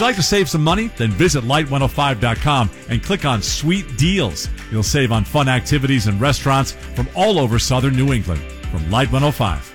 you like to save some money? Then visit Light105.com and click on Sweet Deals. You'll save on fun activities and restaurants from all over southern New England. From Light 105.